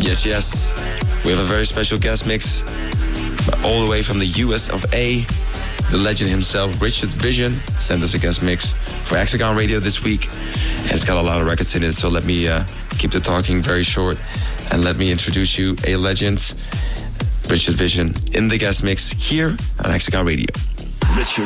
Yes, yes. We have a very special guest mix all the way from the US of A. The legend himself, Richard Vision, sent us a guest mix for Hexagon Radio this week. And it's got a lot of records in it, so let me keep the talking very short and let me introduce you a legend, Richard Vision, in the guest mix here on Hexagon Radio. Richard